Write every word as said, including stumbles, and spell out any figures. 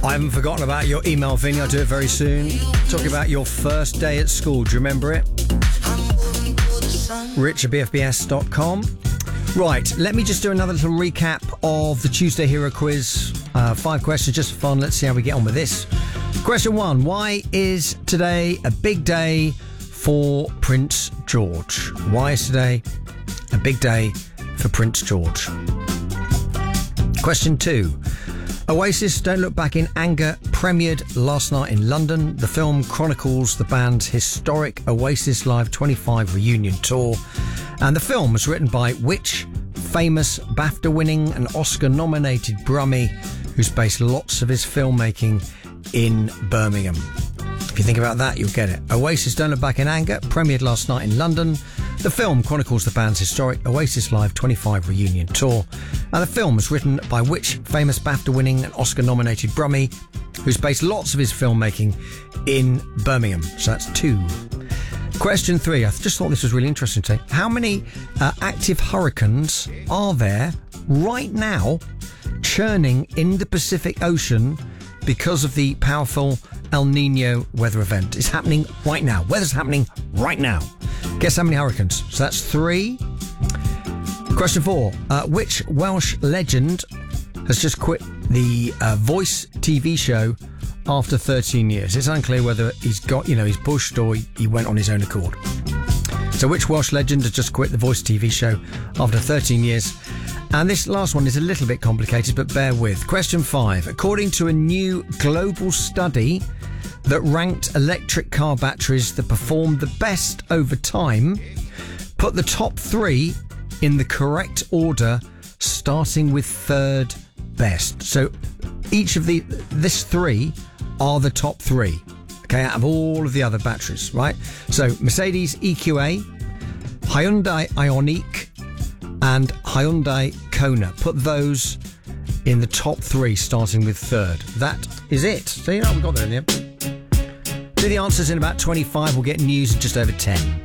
I haven't forgotten about your email thing. I'll do it very soon. Talking about your first day at school. Do you remember it? Rich at b f b s dot com. Right, let me just do another little recap of the Tuesday Hero Quiz. Uh, five questions just for fun. Let's see how we get on with this. Question one. Why is today a big day for Prince George? Why is today a big day for Prince George? Question two. Oasis Don't Look Back in Anger premiered last night in London. The film chronicles the band's historic Oasis Live twenty-five reunion tour. And the film was written by which famous BAFTA-winning and Oscar-nominated Brummie, who's based lots of his filmmaking in Birmingham? If you think about that, you'll get it. Oasis Don't Look Back in Anger premiered last night in London. The film chronicles the band's historic Oasis Live twenty-five reunion tour. And the film was written by which famous BAFTA-winning and Oscar-nominated Brummie, who's based lots of his filmmaking in Birmingham. So that's two. Question three. I just thought this was really interesting today. How many uh, active hurricanes are there right now churning in the Pacific Ocean because of the powerful El Nino weather event? It's happening right now. Weather's happening right now. Guess how many hurricanes? So that's three. Question four. Uh, which Welsh legend has just quit the uh, Voice T V show after thirteen years? It's unclear whether he's got, you know, he's pushed or he, he went on his own accord. So which Welsh legend has just quit the Voice T V show after thirteen years? And this last one is a little bit complicated, but bear with. Question five. According to a new global study that ranked electric car batteries that performed the best over time, put the top three in the correct order, starting with third best. So each of the, this three are the top three, okay, out of all of the other batteries, right? So Mercedes E Q A, Hyundai Ioniq, and Hyundai Kona. Put those in the top three, starting with third. That is it. So, you know, we got there in the end. Do the answers in about twenty-five. We'll get news in just over ten.